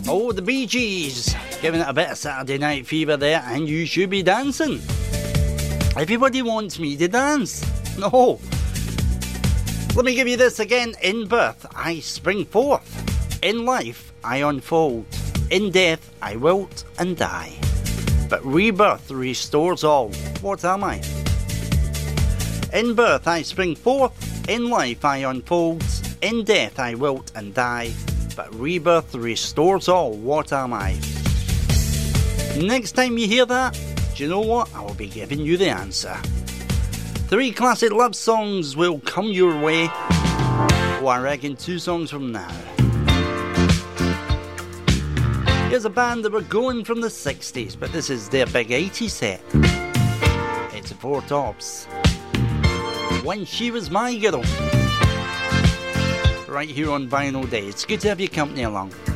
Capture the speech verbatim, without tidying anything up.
Oh, the Bee Gees, giving it a bit of Saturday Night Fever there, and you should be dancing. Everybody wants me to dance. No. Let me give you this again. In birth, I spring forth. In life, I unfold. In death, I wilt and die. But rebirth restores all. What am I? In birth, I spring forth. In life, I unfold. In death, I wilt and die. But rebirth restores all. What am I? Next time you hear that, do you know what? I will be giving you the answer. Three classic love songs will come your way. Oh, I reckon two songs from now. Here's a band that were going from the sixties, but this is their big eighties set. It's the Four Tops. When She Was My Girl. Right here on Vinyl Day. It's good to have your company along.